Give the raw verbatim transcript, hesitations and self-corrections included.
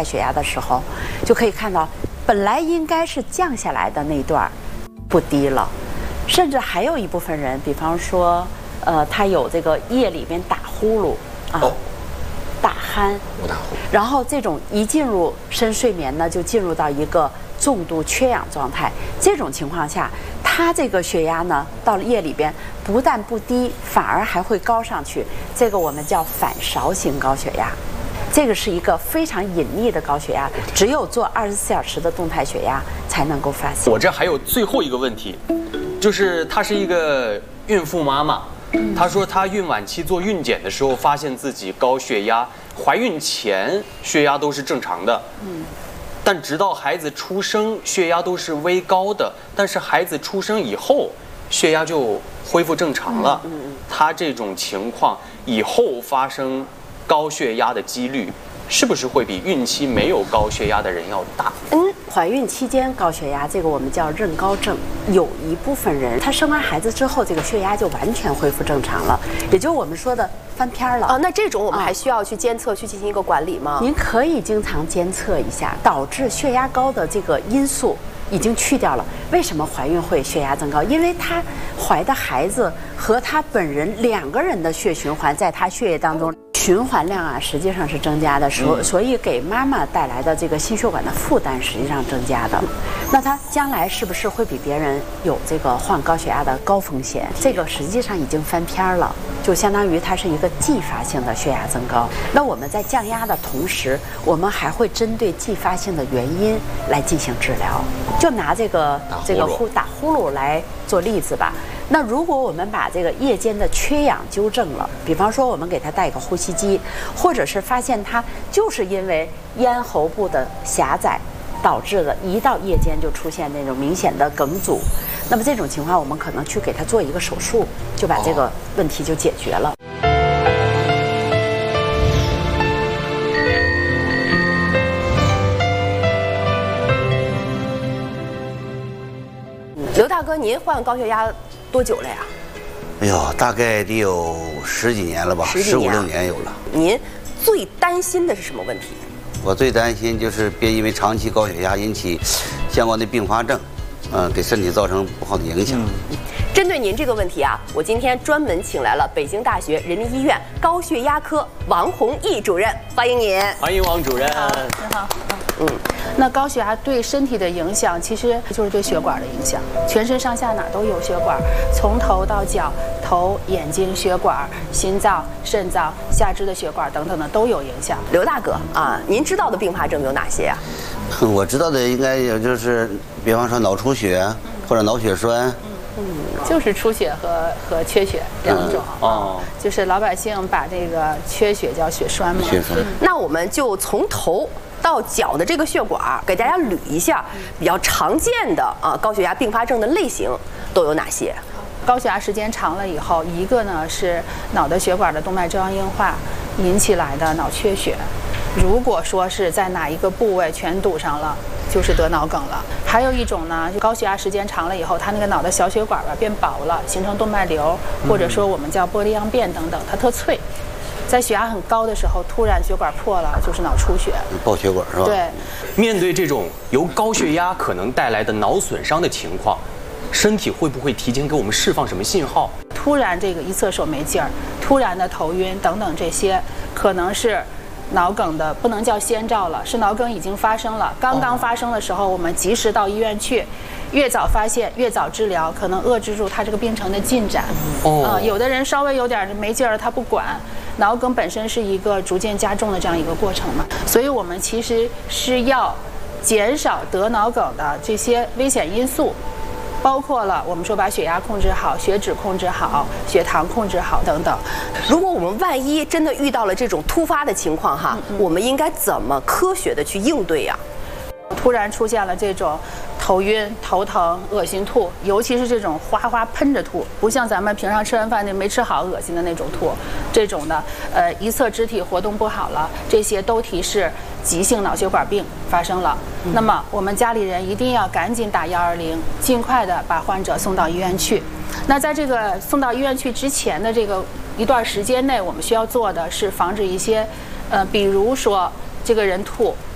态血压的时候，就可以看到，本来应该是降下来的那段不低了，甚至还有一部分人，比方说，呃，他有这个夜里边打呼噜啊。哦打鼾，然后这种一进入深睡眠呢，就进入到一个重度缺氧状态。这种情况下，他这个血压呢，到了夜里边不但不低，反而还会高上去。这个我们叫反勺型高血压。这个是一个非常隐匿的高血压，只有做二十四小时的动态血压才能够发现。 我这还有最后一个问题，就是她是一个孕妇妈妈。她说，她孕晚期做孕检的时候，发现自己高血压，怀孕前血压都是正常的，嗯，但直到孩子出生，血压都是微高的，但是孩子出生以后，血压就恢复正常了。嗯嗯，她这种情况以后发生高血压的几率，是不是会比孕期没有高血压的人要大？ 嗯，怀孕期间高血压，这个我们叫妊高症。有一部分人，他生完孩子之后，这个血压就完全恢复正常了，也就是我们说的翻篇了。 啊，那这种我们还需要去监测，去进行一个管理吗？ 您可以经常监测一下，导致血压高的这个因素已经去掉了。为什么怀孕会血压增高？因为她怀的孩子和她本人两个人的血循环在她血液当中。循环量啊，实际上是增加的，所所以给妈妈带来的这个心血管的负担实际上增加的。那她将来是不是会比别人有这个患高血压的高风险？这个实际上已经翻篇了，就相当于它是一个继发性的血压增高。那我们在降压的同时，我们还会针对继发性的原因来进行治疗。就拿这个这个呼打呼噜来做例子吧。那如果我们把这个夜间的缺氧纠正了，比方说我们给他带一个呼吸机，或者是发现他就是因为咽喉部的狭窄导致的，一到夜间就出现那种明显的梗阻，那么这种情况我们可能去给他做一个手术，就把这个问题就解决了。 刘大哥，您患高血压多久了呀？ 哎呦，大概得有十几年了吧，十五六年有了。 您最担心的是什么问题？ 我最担心就是别因为长期高血压引起相关的并发症，嗯、呃，给身体造成不好的影响。 嗯，针对您这个问题啊，我今天专门请来了北京大学人民医院高血压科王弘毅主任，欢迎您。 欢迎王主任。 你好。嗯，那高血压对身体的影响，其实就是对血管的影响，全身上下哪都有血管，从头到脚，头、眼睛、血管、心脏、肾脏、下肢的血管等等的都有影响。 刘大哥啊，您知道的并发症有哪些啊？ 我知道的应该也就是，比方说脑出血或者脑血栓。 嗯，就是出血和和缺血两种、嗯、哦，就是老百姓把这个缺血叫血栓嘛。 血栓。 那我们就从头到脚的这个血管，给大家捋一下比较常见的啊高血压并发症的类型都有哪些？ 高血压时间长了以后，一个呢是脑的血管的动脉粥样硬化引起来的脑缺血，如果说是在哪一个部位全堵上了，就是得脑梗了。还有一种呢，就高血压时间长了以后，它那个脑的小血管吧变薄了，形成动脉瘤，或者说我们叫玻璃样变等等，它特脆。在血压很高的时候，突然血管破了，就是脑出血， 爆血管是吧？ 对。 面对这种由高血压可能带来的脑损伤的情况，身体会不会提前给我们释放什么信号？ 突然这个一侧手没劲儿，突然的头晕等等，这些可能是脑梗的，不能叫先兆了，是脑梗已经发生了。刚刚发生的时候，我们及时到医院去，越早发现越早治疗，可能遏制住它这个病程的进展。哦、呃，有的人稍微有点没劲儿，他不管。脑梗本身是一个逐渐加重的这样一个过程嘛，所以我们其实是要减少得脑梗的这些危险因素，包括了我们说把血压控制好、血脂控制好、血糖控制好等等。 如果我们万一真的遇到了这种突发的情况哈，嗯嗯我们应该怎么科学的去应对呀？ 突然出现了这种头晕、头疼、恶心吐，尤其是这种哗哗喷着吐，不像咱们平常吃完饭那没吃好恶心的那种吐，这种的，呃，一侧肢体活动不好了，这些都提示急性脑血管病发生了。嗯、那么我们家里人一定要赶紧打幺二零，尽快的把患者送到医院去。那在这个送到医院去之前的这个一段时间内，我们需要做的是防止一些，呃，比如说这个人吐。